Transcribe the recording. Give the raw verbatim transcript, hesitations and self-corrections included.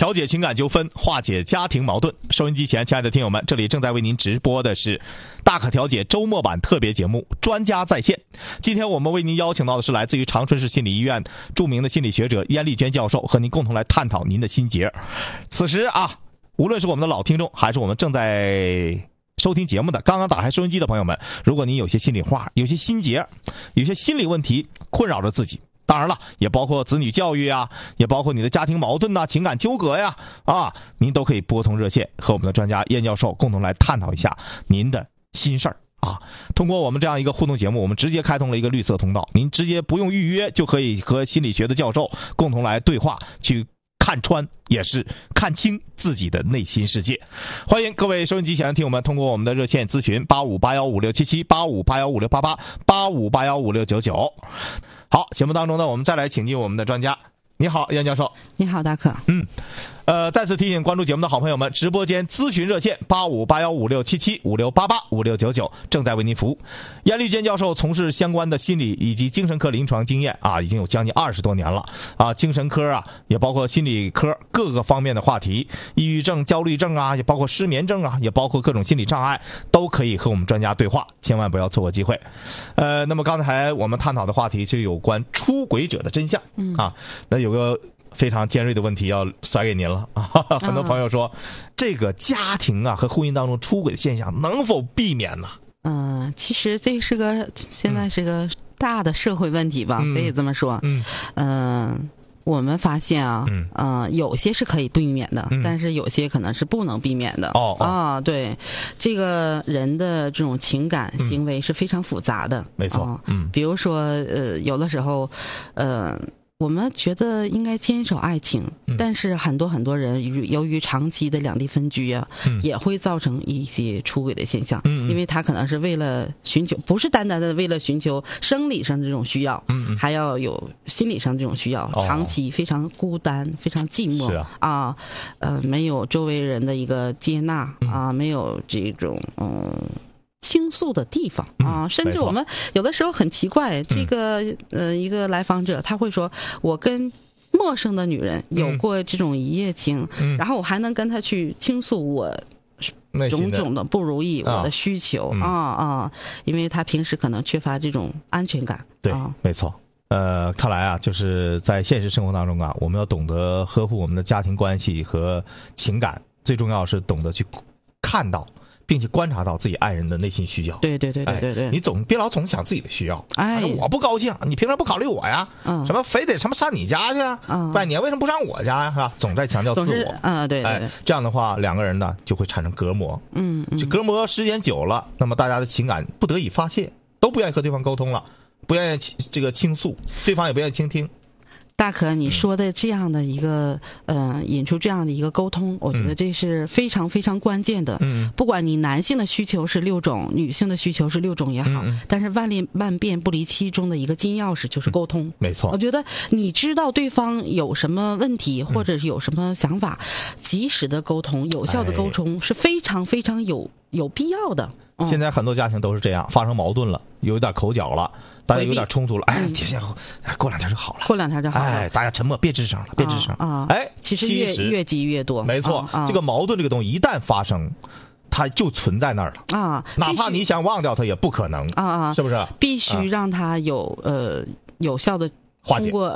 调解情感纠纷，化解家庭矛盾。收音机前亲爱的听友们，这里正在为您直播的是大可调解周末版特别节目专家在线。今天我们为您邀请到的是来自于长春市心理医院著名的心理学者燕丽娟教授，和您共同来探讨您的心结。此时啊，无论是我们的老听众，还是我们正在收听节目的刚刚打开收音机的朋友们，如果您有些心里话，有些心结，有些心理问题困扰着自己，当然了，也包括子女教育啊，也包括你的家庭矛盾呐、啊、情感纠葛呀，啊，您都可以拨通热线，和我们的专家燕教授共同来探讨一下您的心事儿啊。通过我们这样一个互动节目，我们直接开通了一个绿色通道，您直接不用预约就可以和心理学的教授共同来对话，去看穿也是看清自己的内心世界。欢迎各位收音机前的听友们通过我们的热线咨询八五八幺五六七七八五八幺五六八八八五八幺五六九九。好，节目当中呢，我们再来请进我们的专家。你好，燕教授。 你好，大可。 嗯，呃，再次提醒关注节目的好朋友们，直播间咨询热线八五八幺五六七七五六八八五六九九正在为您服务。燕丽娟教授从事相关的心理以及精神科临床经验啊，已经有将近二十多年了啊。精神科啊，也包括心理科各个方面的话题，抑郁症、焦虑症啊，也包括失眠症啊，也包括各种心理障碍，都可以和我们专家对话，千万不要错过机会。呃，那么刚才我们探讨的话题是有关出轨者的真相、嗯、啊，那有个非常尖锐的问题要甩给您了啊！很多朋友说，嗯、这个家庭啊和婚姻当中出轨的现象能否避免呢？ 嗯、呃，其实这是个现在是个大的社会问题吧，嗯、可以这么说。嗯，嗯、呃，我们发现啊，嗯、呃，有些是可以避免的，嗯、但是有些可能是不能避免的。哦哦啊，对，这个人的这种情感行为是非常复杂的。 没错，呃、 嗯，比如说，呃，有的时候，呃。我们觉得应该坚守爱情，嗯、但是很多很多人由于长期的两地分居啊，嗯、也会造成一些出轨的现象。嗯、因为他可能是为了寻求，不是单单的为了寻求生理上的这种需要，嗯、还要有心理上这种需要。哦、长期非常孤单，非常寂寞啊，啊，呃，没有周围人的一个接纳、嗯、啊，没有这种嗯。倾诉的地方啊， 嗯、 甚至我们有的时候很奇怪，这个呃一个来访者他会说，我跟陌生的女人有过这种一夜情，嗯、然后我还能跟他去倾诉我种种的不如意，我的需求啊啊，因为他平时可能缺乏这种安全感。 对，啊、没错。呃，看来啊，就是在现实生活当中啊，我们要懂得呵护我们的家庭关系和情感，最重要是懂得去看到并且观察到自己爱人的内心需要。 对对对对对对， 哎、你总别老总想自己的需要。 哎， 我不高兴，你凭什么不考虑我呀？嗯，什么非得什么上你家去啊？嗯，拜年为什么不上我家呀？是吧？总在强调自我。 啊、嗯，对对对、 哎，这样的话，两个人呢就会产生隔膜。 嗯嗯， 这隔膜时间久了，那么大家的情感不得已发泄，都不愿意和对方沟通了，不愿意这个倾诉，对方也不愿意倾听。 大可你说的这样的一个呃引出这样的一个沟通，我觉得这是非常非常关键的。嗯，不管你男性的需求是六种，女性的需求是六种也好，嗯、但是万变万变不离其中的一个金钥匙就是沟通。嗯、 没错， 我觉得你知道对方有什么问题或者是有什么想法，嗯、及时的沟通、有效的沟通是非常非常有有必要的。 嗯、现在很多家庭都是这样，发生矛盾了，有一点口角了，大家有点冲突了，哎，接下来过两天就好了， 过两天就好了， 哎，大家沉默，别吱声了，别吱声啊！ 哎， 其实越越积越多， 没错，这个矛盾这个东西一旦发生，它就存在那儿了啊，哪怕你想忘掉它也不可能啊啊，是不是？ 必须让它有呃有效的化解。 通过